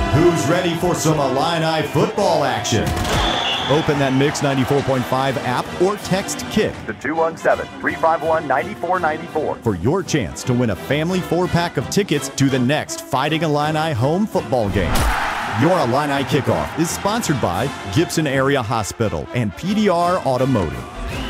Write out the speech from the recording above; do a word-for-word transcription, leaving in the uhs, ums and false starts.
Who's ready for some Illini football action? Open that Mix ninety-four point five app or text KICK to two one seven, three five one, nine four nine four for your chance to win a family four-pack of tickets to the next Fighting Illini home football game. Your Illini Kickoff is sponsored by Gibson Area Hospital and P D R Automotive.